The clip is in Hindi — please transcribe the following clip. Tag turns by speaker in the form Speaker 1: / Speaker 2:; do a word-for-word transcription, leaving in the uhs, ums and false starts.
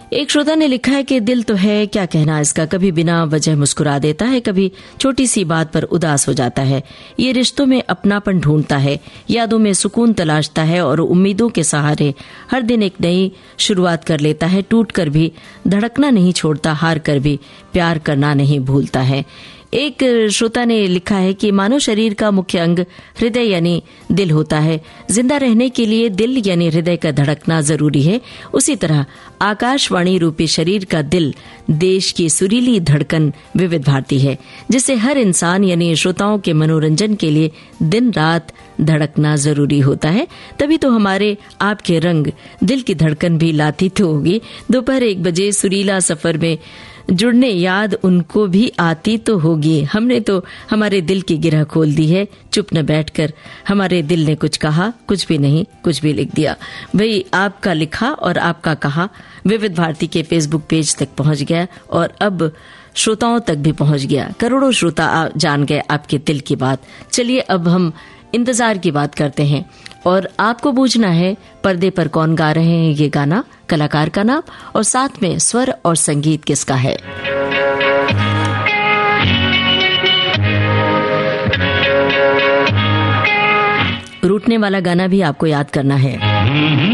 Speaker 1: एक श्रोता ने लिखा है कि दिल तो है, क्या कहना इसका, कभी बिना वजह मुस्कुरा देता है, कभी छोटी सी बात पर उदास हो जाता है। ये रिश्तों में अपनापन ढूंढता है, यादों में सुकून तलाशता है और उम्मीदों के सहारे हर दिन एक नई शुरुआत कर लेता है। टूट कर भी धड़कना नहीं छोड़ता, हार कर भी प्यार करना नहीं भूलता है। एक श्रोता ने लिखा है कि मानव शरीर का मुख्य अंग हृदय यानी दिल होता है। जिंदा रहने के लिए दिल यानी हृदय का धड़कना जरूरी है। उसी तरह आकाशवाणी रूपी शरीर का दिल देश की सुरीली धड़कन विविध भारती है, जिससे हर इंसान यानी श्रोताओं के मनोरंजन के लिए दिन रात धड़कना जरूरी होता है। तभी तो हमारे आपके रंग दिल की धड़कन भी लाती तो होगी। दोपहर एक बजे सुरीला सफर में जुड़ने याद उनको भी आती तो होगी। हमने तो हमारे दिल की गिरह खोल दी है, चुप न बैठकर हमारे दिल ने कुछ कहा, कुछ भी नहीं, कुछ भी लिख दिया। भाई, आपका लिखा और आपका कहा विविध भारती के फेसबुक पेज तक पहुंच गया और अब श्रोताओं तक भी पहुंच गया। करोड़ों श्रोता जान गए आपके दिल की बात। चलिए अब हम इंतजार की बात करते हैं और आपको पूछना है पर्दे पर कौन गा रहे हैं ये गाना, कलाकार का नाम और साथ में स्वर और संगीत किसका है। रूठने वाला गाना भी आपको याद करना है।